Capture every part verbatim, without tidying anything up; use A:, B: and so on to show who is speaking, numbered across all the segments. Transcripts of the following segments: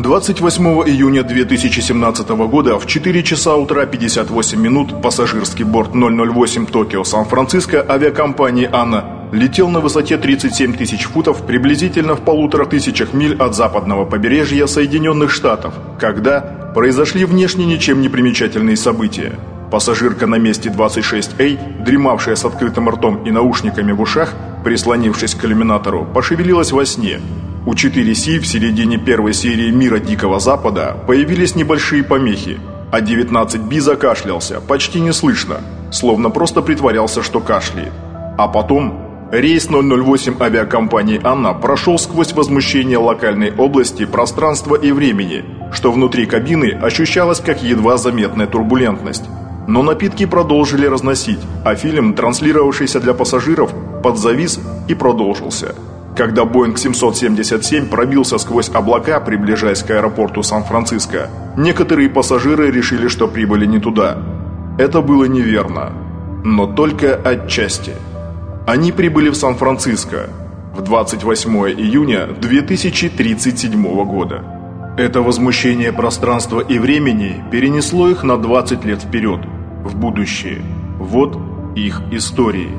A: двадцать восьмого июня две тысячи семнадцатого года в четыре часа утра пятьдесят восемь минут пассажирский борт ноль ноль восемь Токио Сан-Франциско авиакомпании «Анна» летел на высоте тридцать семь тысяч футов приблизительно в полутора тысячах миль от западного побережья Соединенных Штатов, когда произошли внешне ничем не примечательные события. Пассажирка на месте двадцать шесть А, дремавшая с открытым ртом и наушниками в ушах, прислонившись к иллюминатору, пошевелилась во сне. У четыре Си в середине первой серии «Мира Дикого Запада» появились небольшие помехи, а девятнадцать Би закашлялся, почти неслышно, словно просто притворялся, что кашляет. А потом рейс ноль ноль восемь авиакомпании «Анна» прошел сквозь возмущение локальной области пространства и времени, что внутри кабины ощущалось как едва заметная турбулентность. Но напитки продолжили разносить, а фильм, транслировавшийся для пассажиров, подзавис и продолжился. Когда Боинг семьсот семьдесят семь пробился сквозь облака, приближаясь к аэропорту Сан-Франциско, некоторые пассажиры решили, что прибыли не туда. Это было неверно, но только отчасти. Они прибыли в Сан-Франциско в двадцать восьмого июня две тысячи тридцать седьмого года. Это возмущение пространства и времени перенесло их на двадцать лет вперед, в будущее. Вот их истории.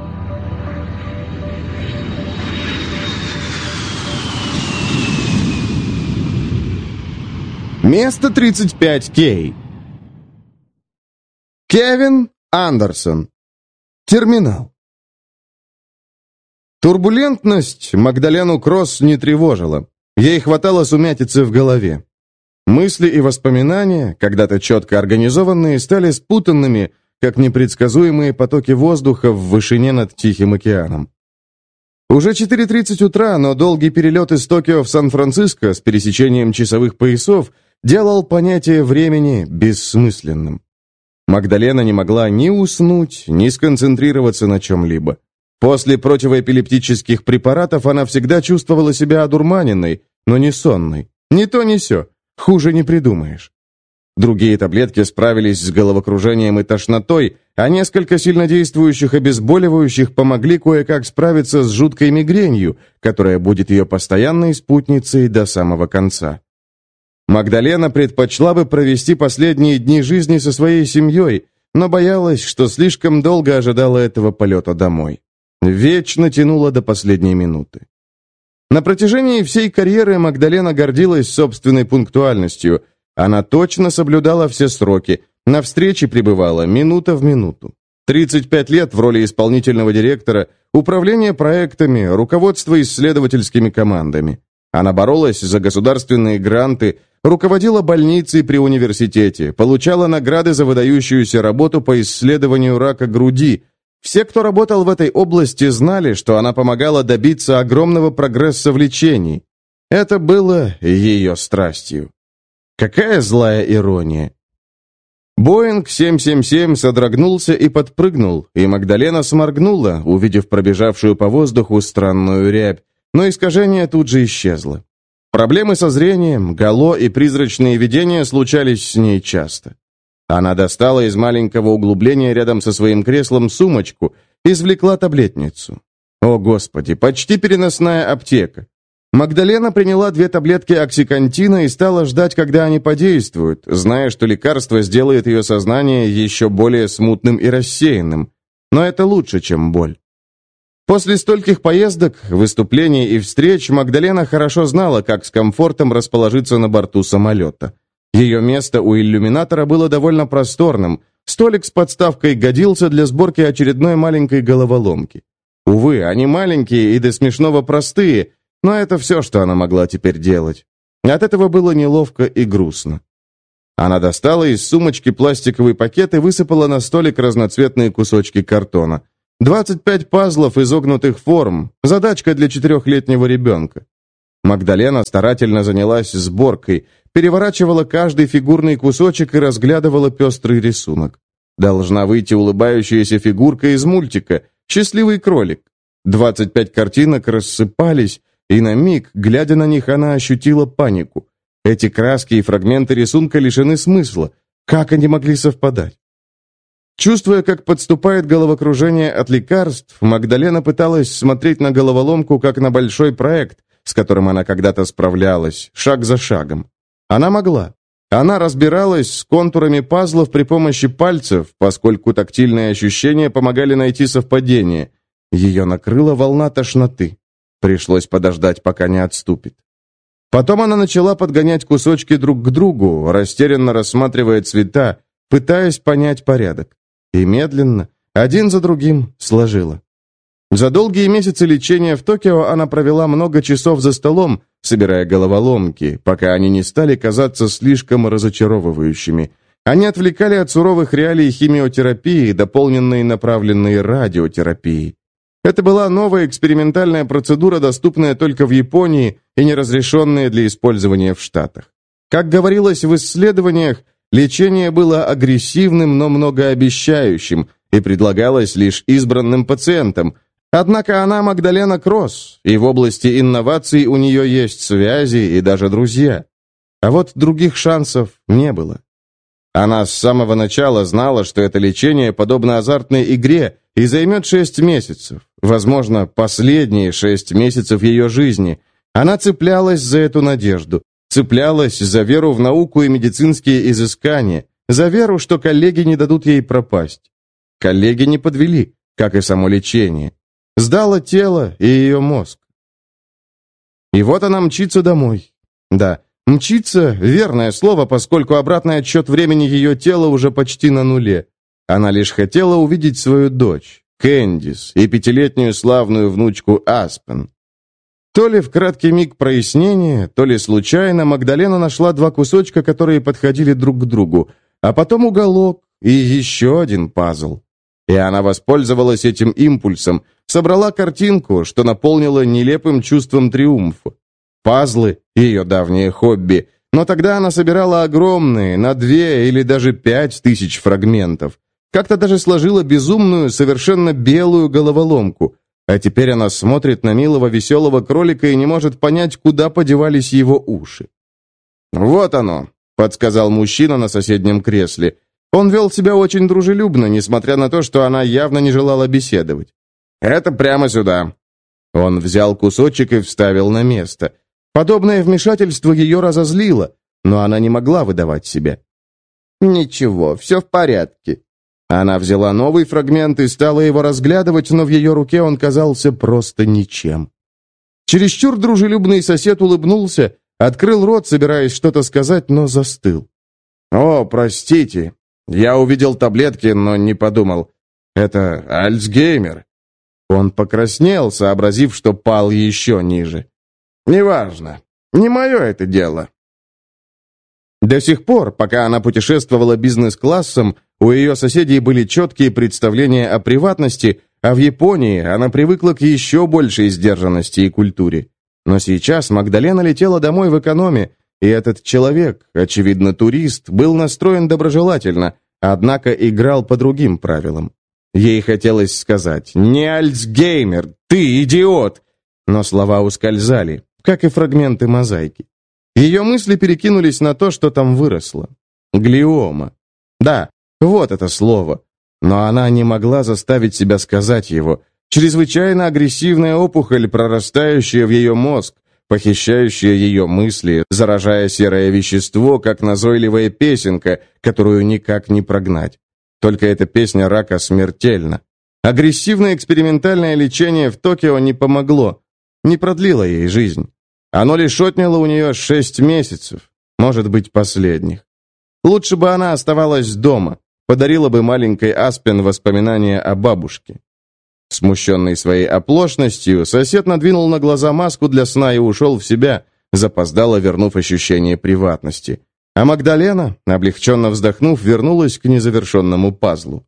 B: Место тридцать пять Кей. Кевин Андерсон. Терминал. Турбулентность Магдалену Кросс не тревожила. Ей хватало сумятицы в голове. Мысли и воспоминания, когда-то четко организованные, стали спутанными, как непредсказуемые потоки воздуха в вышине над Тихим океаном. Уже четыре тридцать утра, но долгий перелет из Токио в Сан-Франциско с пересечением часовых поясов делал понятие времени бессмысленным. Магдалена не могла ни уснуть, ни сконцентрироваться на чем-либо. После противоэпилептических препаратов она всегда чувствовала себя одурманенной, но не сонной. Ни то, ни сё. Хуже не придумаешь. Другие таблетки справились с головокружением и тошнотой, а несколько сильнодействующих обезболивающих помогли кое-как справиться с жуткой мигренью, которая будет ее постоянной спутницей до самого конца. Магдалена предпочла бы провести последние дни жизни со своей семьей, но боялась, что слишком долго ожидала этого полета домой. Вечно тянула до последней минуты. На протяжении всей карьеры Магдалена гордилась собственной пунктуальностью. Она точно соблюдала все сроки, на встречи прибывала минута в минуту. тридцать пять лет в роли исполнительного директора, управление проектами, руководство исследовательскими командами. Она боролась за государственные гранты, руководила больницей при университете, получала награды за выдающуюся работу по исследованию рака груди. Все, кто работал в этой области, знали, что она помогала добиться огромного прогресса в лечении. Это было ее страстью. Какая злая ирония. Боинг семь семь семь содрогнулся и подпрыгнул, и Магдалена сморгнула, увидев пробежавшую по воздуху странную рябь, но искажение тут же исчезло. Проблемы со зрением, гало и призрачные видения случались с ней часто. Она достала из маленького углубления рядом со своим креслом сумочку, извлекла таблетницу. О, Господи, почти переносная аптека. Магдалена приняла две таблетки оксикантина и стала ждать, когда они подействуют, зная, что лекарство сделает ее сознание еще более смутным и рассеянным. Но это лучше, чем боль. После стольких поездок, выступлений и встреч Магдалена хорошо знала, как с комфортом расположиться на борту самолета. Ее место у иллюминатора было довольно просторным. Столик с подставкой годился для сборки очередной маленькой головоломки. Увы, они маленькие и до смешного простые, но это все, что она могла теперь делать. От этого было неловко и грустно. Она достала из сумочки пластиковый пакет и высыпала на столик разноцветные кусочки картона. двадцать пять пазлов изогнутых форм, задачка для четырехлетнего ребенка. Магдалена старательно занялась сборкой, переворачивала каждый фигурный кусочек и разглядывала пестрый рисунок. Должна выйти улыбающаяся фигурка из мультика «Счастливый кролик». двадцать пять картинок рассыпались, и на миг, глядя на них, она ощутила панику. Эти краски и фрагменты рисунка лишены смысла. Как они могли совпадать? Чувствуя, как подступает головокружение от лекарств, Магдалена пыталась смотреть на головоломку как на большой проект, с которым она когда-то справлялась, шаг за шагом. Она могла. Она разбиралась с контурами пазлов при помощи пальцев, поскольку тактильные ощущения помогали найти совпадение. Ее накрыла волна тошноты. Пришлось подождать, пока не отступит. Потом она начала подгонять кусочки друг к другу, растерянно рассматривая цвета, пытаясь понять порядок. И медленно, один за другим, сложила. За долгие месяцы лечения в Токио она провела много часов за столом, собирая головоломки, пока они не стали казаться слишком разочаровывающими. Они отвлекали от суровых реалий химиотерапии, дополненной направленной радиотерапией. Это была новая экспериментальная процедура, доступная только в Японии и не разрешенная для использования в Штатах. Как говорилось в исследованиях, лечение было агрессивным, но многообещающим и предлагалось лишь избранным пациентам. Однако она Магдалена Кросс, и в области инноваций у нее есть связи и даже друзья. А вот других шансов не было. Она с самого начала знала, что это лечение подобно азартной игре и займет шесть месяцев, возможно, последние шесть месяцев ее жизни. Она цеплялась за эту надежду, цеплялась за веру в науку и медицинские изыскания, за веру, что коллеги не дадут ей пропасть. Коллеги не подвели, как и само лечение. Сдало тело и ее мозг. И вот она мчится домой. Да, мчится — верное слово, поскольку обратный отсчет времени ее тела уже почти на нуле. Она лишь хотела увидеть свою дочь, Кэндис, и пятилетнюю славную внучку Аспен. То ли в краткий миг прояснения, то ли случайно Магдалена нашла два кусочка, которые подходили друг к другу, а потом уголок и еще один пазл. И она воспользовалась этим импульсом, собрала картинку, что наполнила нелепым чувством триумфа. Пазлы — ее давнее хобби, но тогда она собирала огромные, на две или даже пять тысяч фрагментов. Как-то даже сложила безумную, совершенно белую головоломку. А теперь она смотрит на милого веселого кролика и не может понять, куда подевались его уши. «Вот оно», — подсказал мужчина на соседнем кресле. Он вел себя очень дружелюбно, несмотря на то, что она явно не желала беседовать. «Это прямо сюда». Он взял кусочек и вставил на место. Подобное вмешательство ее разозлило, но она не могла выдавать себя. «Ничего, все в порядке». Она взяла новый фрагмент и стала его разглядывать, но в ее руке он казался просто ничем. Чересчур дружелюбный сосед улыбнулся, открыл рот, собираясь что-то сказать, но застыл. «О, простите, я увидел таблетки, но не подумал. Это Альцгеймер». Он покраснел, сообразив, что пал еще ниже. «Неважно, не мое это дело». До сих пор, пока она путешествовала бизнес-классом, у ее соседей были четкие представления о приватности, а в Японии она привыкла к еще большей сдержанности и культуре. Но сейчас Магдалена летела домой в экономе, и этот человек, очевидно турист, был настроен доброжелательно, однако играл по другим правилам. Ей хотелось сказать «Не Альцгеймер, ты идиот!», но слова ускользали, как и фрагменты мозаики. Ее мысли перекинулись на то, что там выросло. Глиома. Да, вот это слово. Но она не могла заставить себя сказать его. Чрезвычайно агрессивная опухоль, прорастающая в ее мозг, похищающая ее мысли, заражая серое вещество, как назойливая песенка, которую никак не прогнать. Только эта песня рака смертельна. Агрессивное экспериментальное лечение в Токио не помогло, не продлило ей жизнь. Оно лишь отняло у нее шесть месяцев, может быть, последних. Лучше бы она оставалась дома, подарила бы маленькой Аспен воспоминания о бабушке. Смущенный своей оплошностью, сосед надвинул на глаза маску для сна и ушел в себя, запоздало вернув ощущение приватности. А Магдалена, облегченно вздохнув, вернулась к незавершенному пазлу.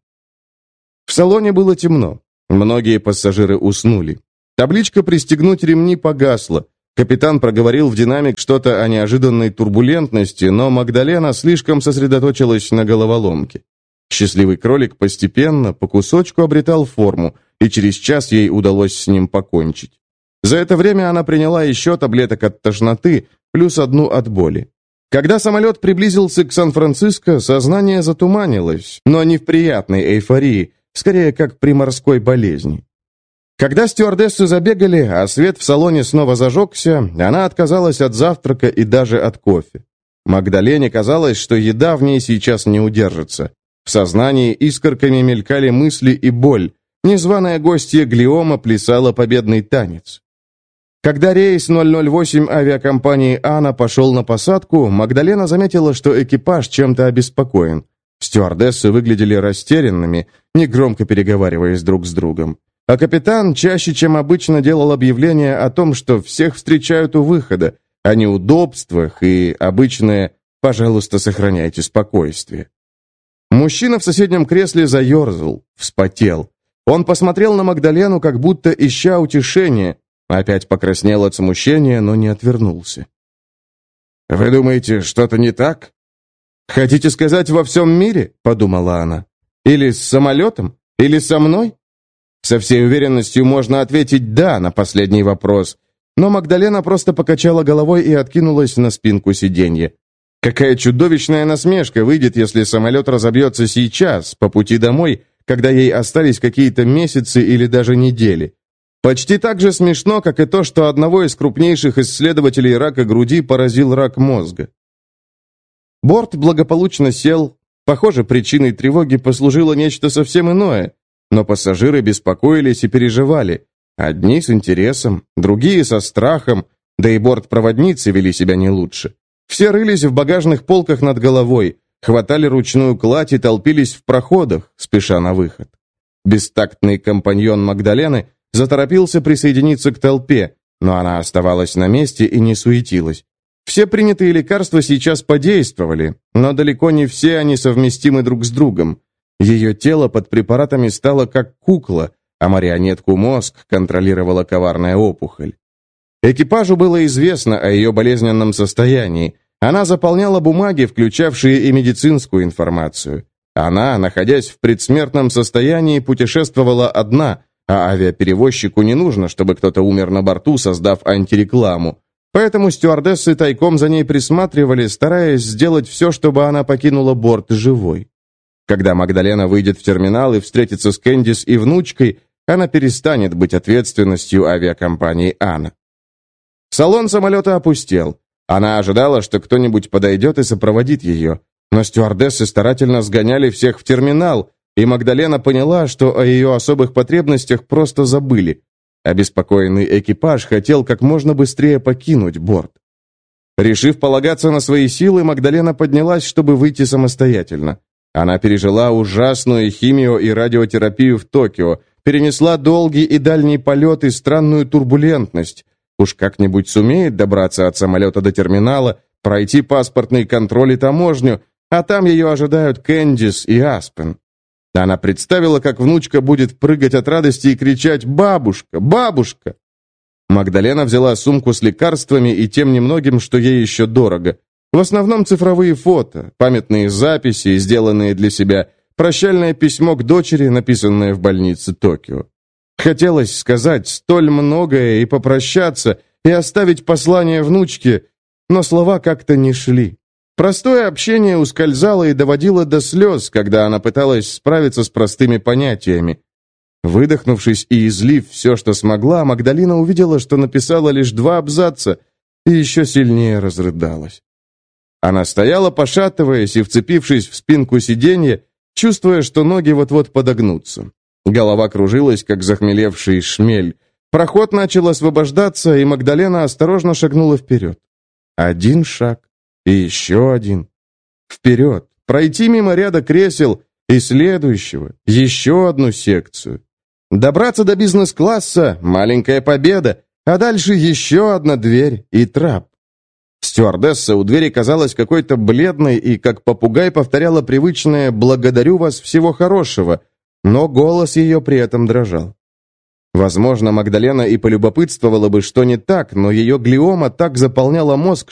B: В салоне было темно. Многие пассажиры уснули. Табличка «Пристегнуть ремни» погасла. Капитан проговорил в динамик что-то о неожиданной турбулентности, но Магдалена слишком сосредоточилась на головоломке. Счастливый кролик постепенно, по кусочку обретал форму, и через час ей удалось с ним покончить. За это время она приняла еще таблеток от тошноты, плюс одну от боли. Когда самолет приблизился к Сан-Франциско, сознание затуманилось, но не в приятной эйфории, скорее как при морской болезни. Когда стюардессы забегали, а свет в салоне снова зажегся, она отказалась от завтрака и даже от кофе. Магдалене казалось, что еда в ней сейчас не удержится. В сознании искорками мелькали мысли и боль. Незваная гостья Глиома плясала победный танец. Когда рейс ноль ноль восемь авиакомпании «Ана» пошел на посадку, Магдалена заметила, что экипаж чем-то обеспокоен. Стюардессы выглядели растерянными, негромко переговариваясь друг с другом. А капитан чаще, чем обычно, делал объявление о том, что всех встречают у выхода, о неудобствах и обычное «пожалуйста, сохраняйте спокойствие». Мужчина в соседнем кресле заерзал, вспотел. Он посмотрел на Магдалену, как будто ища утешения, опять покраснел от смущения, но не отвернулся. «Вы думаете, что-то не так?» «Хотите сказать, во всем мире?» — подумала она. «Или с самолетом? Или со мной?» Со всей уверенностью можно ответить «да» на последний вопрос, но Магдалена просто покачала головой и откинулась на спинку сиденья. Какая чудовищная насмешка выйдет, если самолет разобьется сейчас, по пути домой, когда ей остались какие-то месяцы или даже недели. Почти так же смешно, как и то, что одного из крупнейших исследователей рака груди поразил рак мозга. Борт благополучно сел. Похоже, причиной тревоги послужило нечто совсем иное, но пассажиры беспокоились и переживали. Одни с интересом, другие со страхом, да и бортпроводницы вели себя не лучше. Все рылись в багажных полках над головой, хватали ручную кладь и толпились в проходах, спеша на выход. Бестактный компаньон Магдалены заторопился присоединиться к толпе, но она оставалась на месте и не суетилась. Все принятые лекарства сейчас подействовали, но далеко не все они совместимы друг с другом. Ее тело под препаратами стало как кукла, а марионетку мозг контролировала коварная опухоль. Экипажу было известно о ее болезненном состоянии. Она заполняла бумаги, включавшие и медицинскую информацию. Она, находясь в предсмертном состоянии, путешествовала одна, а авиаперевозчику не нужно, чтобы кто-то умер на борту, создав антирекламу. Поэтому стюардессы тайком за ней присматривали, стараясь сделать все, чтобы она покинула борт живой. Когда Магдалена выйдет в терминал и встретится с Кэндис и внучкой, она перестанет быть ответственностью авиакомпании «Ана». Салон самолета опустел. Она ожидала, что кто-нибудь подойдет и сопроводит ее, но стюардессы старательно сгоняли всех в терминал, и Магдалена поняла, что о ее особых потребностях просто забыли. Обеспокоенный экипаж хотел как можно быстрее покинуть борт. Решив полагаться на свои силы, Магдалена поднялась, чтобы выйти самостоятельно. Она пережила ужасную химио- и радиотерапию в Токио, перенесла долгий и дальний полет и странную турбулентность. Уж как-нибудь сумеет добраться от самолета до терминала, пройти паспортный контроль и таможню, а там ее ожидают Кэндис и Аспен. Она представила, как внучка будет прыгать от радости и кричать «Бабушка! Бабушка!». Магдалена взяла сумку с лекарствами и тем немногим, что ей еще дорого. В основном цифровые фото, памятные записи, сделанные для себя, прощальное письмо к дочери, написанное в больнице Токио. Хотелось сказать столь многое и попрощаться, и оставить послание внучке, но слова как-то не шли. Простое общение ускользало и доводило до слез, когда она пыталась справиться с простыми понятиями. Выдохнувшись и излив все, что смогла, Магдалина увидела, что написала лишь два абзаца, и еще сильнее разрыдалась. Она стояла, пошатываясь и вцепившись в спинку сиденья, чувствуя, что ноги вот-вот подогнутся. Голова кружилась, как захмелевший шмель. Проход начал освобождаться, и Магдалена осторожно шагнула вперед. Один шаг. И еще один. Вперед. Пройти мимо ряда кресел и следующего. Еще одну секцию. Добраться до бизнес-класса – маленькая победа, а дальше еще одна дверь и трап. Стюардесса у двери казалась какой-то бледной и, как попугай, повторяла привычное «благодарю вас, всего хорошего», но голос ее при этом дрожал. Возможно, Магдалена и полюбопытствовала бы, что не так, но ее глиома так заполняла мозг,